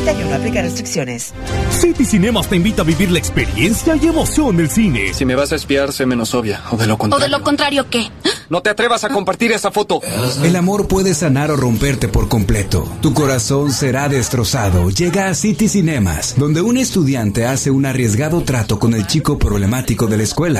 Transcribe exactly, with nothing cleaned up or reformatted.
treinta y uno. Aplica restricciones. City Cinemas te invita a vivir la experiencia y emoción del cine. Si me vas a espiar, sé menos obvia. O de lo contrario. ¿O de lo contrario qué? No te atrevas a compartir esa foto. El amor puede sanar o romperte por completo. Tu corazón será destrozado. Llega a City Cinemas, donde un estudiante hace un arriesgado trato con el chico problemático de la escuela.